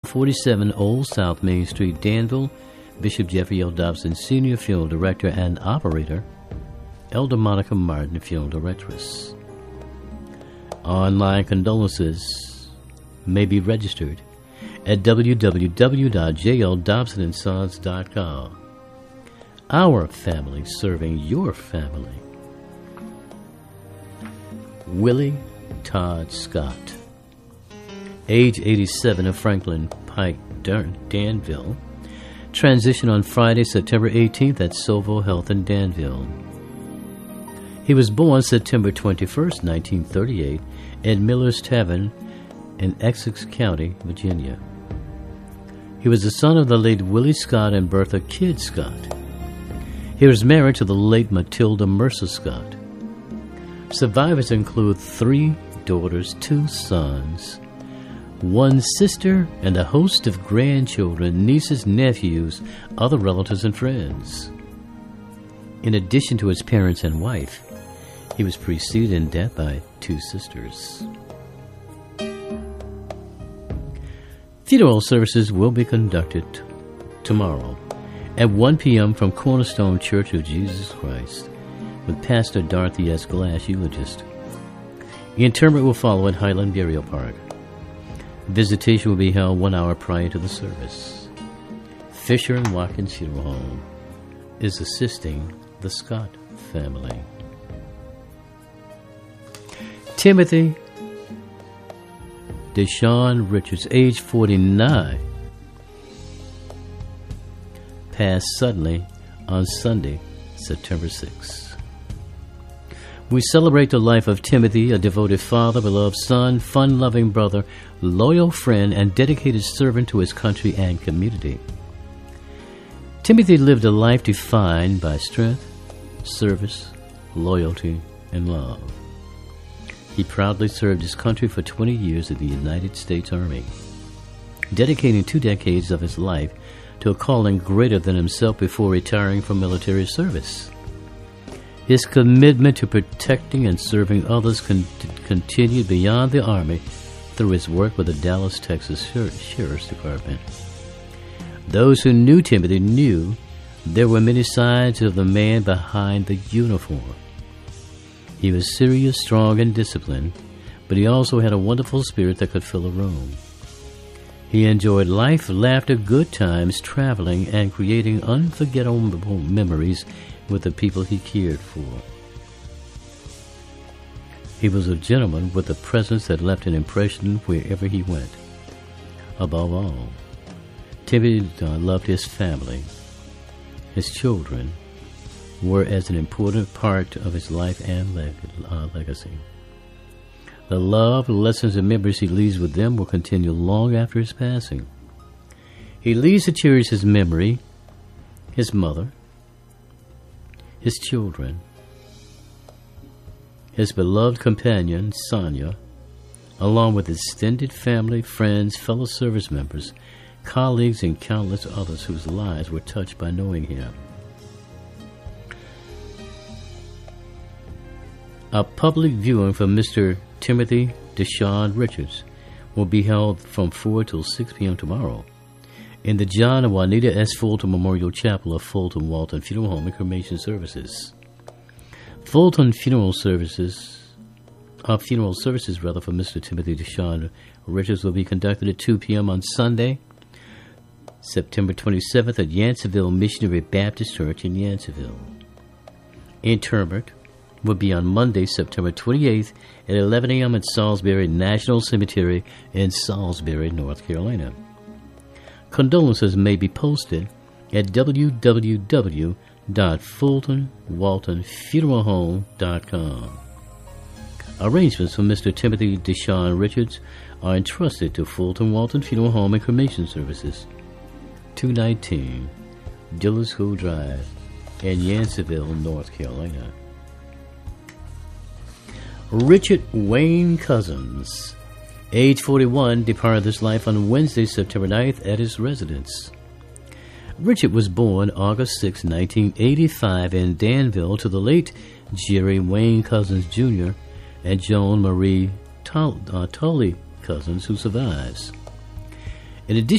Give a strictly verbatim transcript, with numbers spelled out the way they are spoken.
forty-seven Old South Main Street, Danville. Bishop Jeffrey L. Dobson, Senior Funeral Director and Operator. Elder Monica Martin, Funeral Directress. Online condolences may be registered at w w w dot j l dobson and sons dot com. Our family serving your family. Willie Todd Scott, age eighty-seven, of Franklin Pike, Danville. Transition on Friday, September eighteenth at Sovo Health in Danville. He was born September twenty-first, nineteen thirty-eight, in Miller's Tavern in Essex County, Virginia. He was the son of the late Willie Scott and Bertha Kidd Scott. He was married to the late Matilda Mercer Scott. Survivors include three daughters, two sons, one sister, and a host of grandchildren, nieces, nephews, other relatives, and friends. In addition to his parents and wife, he was preceded in death by two sisters. Funeral services will be conducted t- tomorrow at one p.m. from Cornerstone Church of Jesus Christ with Pastor Dorothy S. Glass, eulogist. The interment will follow at Highland Burial Park. Visitation will be held one hour prior to the service. Fisher and Watkins Funeral Home is assisting the Scott family. Timothy Deshaun Richards, age forty-nine, passed suddenly on Sunday, September sixth. We celebrate the life of Timothy, a devoted father, beloved son, fun-loving brother, loyal friend, and dedicated servant to his country and community. Timothy lived a life defined by strength, service, loyalty, and love. He proudly served his country for twenty years in the United States Army, dedicating two decades of his life to a calling greater than himself before retiring from military service. His commitment to protecting and serving others con- continued beyond the Army through his work with the Dallas, Texas Sher- Sheriff's Department. Those who knew Timothy knew there were many sides of the man behind the uniform. He was serious, strong, and disciplined, but he also had a wonderful spirit that could fill a room. He enjoyed life, laughter, good times, traveling, and creating unforgettable memories with the people he cared for. He was a gentleman with a presence that left an impression wherever he went. Above all, Timothy uh, loved his family. His children were as an important part of his life and leg- uh, legacy. The love, lessons, and memories he leaves with them will continue long after his passing. He leaves to cherish his memory, his mother, his children, his beloved companion, Sonia, along with extended family, friends, fellow service members, colleagues, and countless others whose lives were touched by knowing him. A public viewing for Mister Timothy Deshaun Richards will be held from four till six p.m. tomorrow in the John and Juanita S. Fulton Memorial Chapel of Fulton Walton Funeral Home and Cremation Services. Fulton Funeral Services, uh, funeral services rather for Mister Timothy Deshaun Richards will be conducted at two p.m. on Sunday, September twenty-seventh at Yanceyville Missionary Baptist Church in Yanceyville. Interment will be on Monday, September twenty-eighth at eleven a.m. at Salisbury National Cemetery in Salisbury, North Carolina. Condolences may be posted at w w w dot fulton walton funeral home dot com. Arrangements for Mister Timothy Deshaun Richards are entrusted to Fulton Walton Funeral Home and Cremation Services, two nineteen Dillard School Drive in Yanceyville, North Carolina. Richard Wayne Cousins, age forty-one, departed this life on Wednesday, September ninth at his residence. Richard was born August sixth, nineteen eighty-five in Danville to the late Jerry Wayne Cousins Junior and Joan Marie Tully uh, Cousins, who survives. In addition